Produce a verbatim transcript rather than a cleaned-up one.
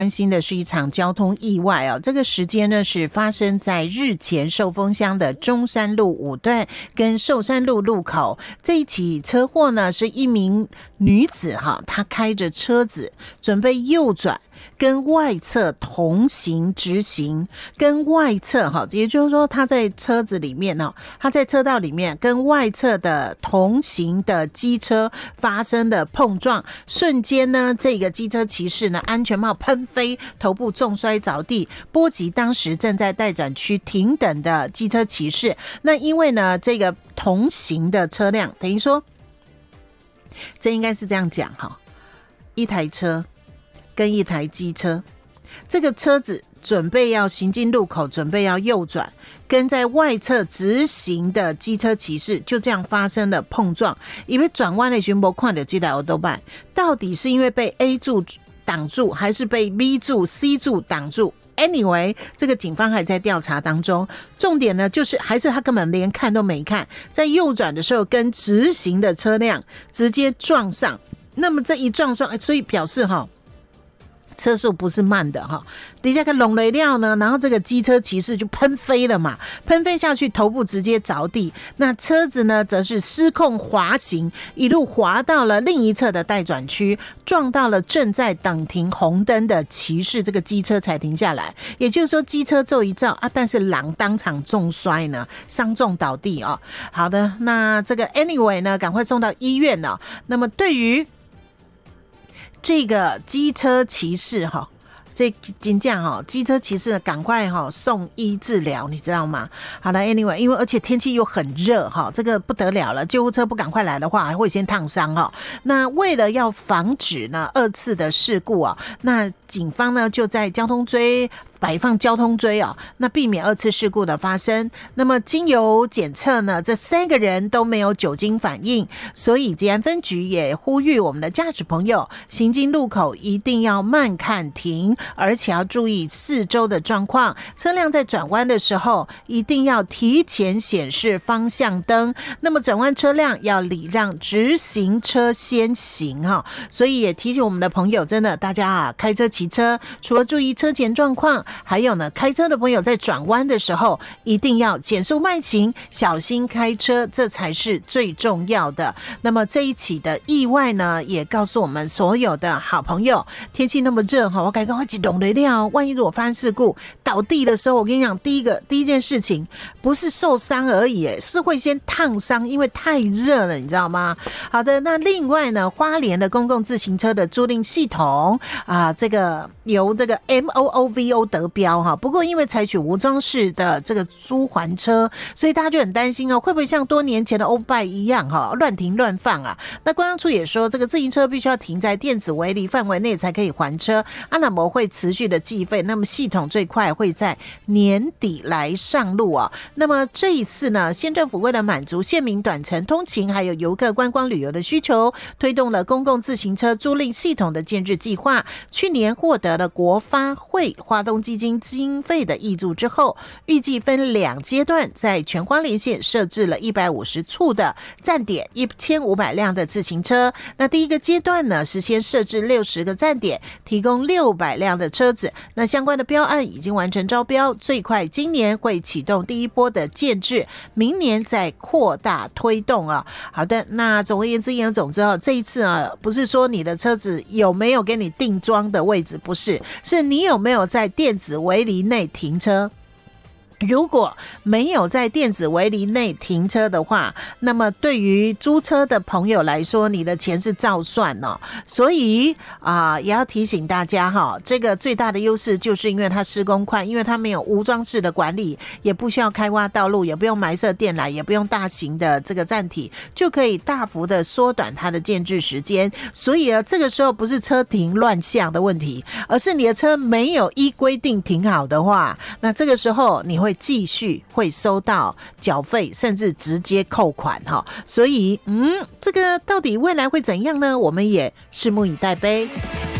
关心的是一场交通意外哦，这个时间呢是发生在日前寿丰乡的中山路五段跟寿山路路口。这一起车祸呢是一名女子哈，她开着车子准备右转，跟外侧同行直行，跟外侧哈，也就是说她在车子里面哦，她在车道里面跟外侧的同行的机车发生了碰撞，瞬间呢，这个机车骑士呢安全帽喷飞，头部重摔着地，波及当时正在待转区停等的机车骑士。那因为呢，这个同行的车辆，等于说，这应该是这样讲哈，一台车跟一台机车，这个车子准备要行进路口，准备要右转，跟在外侧直行的机车骑士就这样发生了碰撞。因为转弯的时候没看到这台欧多拜，到底是因为被 A 柱挡住，还是被 B 柱、C 柱挡住 ？Anyway， 这个警方还在调查当中。重点呢，就是还是他根本连看都没看，在右转的时候跟直行的车辆直接撞上。那么这一撞上，所以表示哈，车速不是慢的哈，底下个拢雷料呢，然后这个机车骑士就喷飞了嘛，喷飞下去，头部直接着地。那车子呢，则是失控滑行，一路滑到了另一侧的待转区，撞到了正在等停红灯的骑士，这个机车才停下来。也就是说，机车骤一照啊，但是狼当场重摔呢，伤重倒地哦。好的，那这个 anyway 呢，赶快送到医院哦。那么对于这个机车骑士哈，这真正哈，机车骑士赶快哈送医治疗，你知道吗？好了 ，anyway， 因为而且天气又很热哈，这个不得了了，救护车不赶快来的话，还会先烫伤哈。那为了要防止呢二次的事故啊，那警方呢就在交通锥摆放交通锥哦，那避免二次事故的发生。那么经由检测呢，这三个人都没有酒精反应，所以捷安分局也呼吁我们的驾驶朋友，行经路口一定要慢看停，而且要注意四周的状况。车辆在转弯的时候，一定要提前显示方向灯。那么转弯车辆要礼让直行车先行哈。所以也提醒我们的朋友，真的大家啊，开车骑车除了注意车前状况，还有呢，开车的朋友在转弯的时候一定要减速慢行，小心开车，这才是最重要的。那么这一起的意外呢，也告诉我们所有的好朋友，天气那么热哈，我感觉我激动的料，万一如果发生事故倒地的时候，我跟你讲，第一个第一件事情不是受伤而已，是会先烫伤，因为太热了，你知道吗？好的，那另外呢，花莲的公共自行车的租赁系统啊，这个由这个 M O O V O 得标哈，不过因为采取无装式的这个租还车，所以大家就很担心哦，会不会像多年前的欧拜一样哈，乱停乱放啊？那公安处也说，这个自行车必须要停在电子围篱范围内才可以还车，阿那么会持续的计费，那么系统最快会在年底来上路啊。那么这一次呢，县政府为了满足县民短程通勤还有游客观光旅游的需求，推动了公共自行车租赁系统的建制计划，去年获得了国发会花东基金经费的挹注之后，预计分两阶段，在全花莲县设置了一百五十处的站点，一千五百辆的自行车。那第一个阶段呢，是先设置六十个站点，提供六百辆的车子。那相关的标案已经完成招标，最快今年会启动第一波的建制，明年再扩大推动啊。好的，那总而言之，言而总之啊，这一次啊，不是说你的车子有没有给你定桩的位置，不是，是你有没有在电子围篱内停车。如果没有在电子围篱内停车的话，那么对于租车的朋友来说，你的钱是照算哦。所以啊、呃，也要提醒大家哈，这个最大的优势就是因为它施工快，因为它没有无装式的管理，也不需要开挖道路，也不用埋设电缆，也不用大型的这个站体，就可以大幅的缩短它的建制时间。所以啊，这个时候不是车停乱象的问题，而是你的车没有依规定停好的话，那这个时候你会继续会收到缴费，甚至直接扣款哈。所以，嗯，这个到底未来会怎样呢？我们也拭目以待呗。